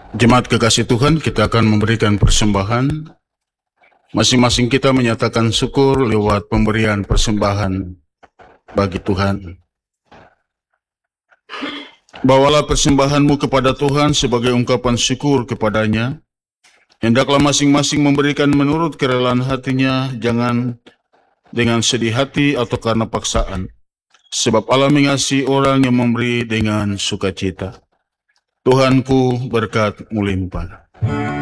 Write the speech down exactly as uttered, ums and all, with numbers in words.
Jemaat kekasih Tuhan, kita akan memberikan persembahan. Masing-masing kita menyatakan syukur lewat pemberian persembahan bagi Tuhan. Bawalah persembahanmu kepada Tuhan sebagai ungkapan syukur kepadanya. Hendaklah masing-masing memberikan menurut kerelaan hatinya, jangan dengan sedih hati atau karena paksaan. Sebab Allah mengasihi orang yang memberi dengan sukacita. Tuhanku berkat melimpah.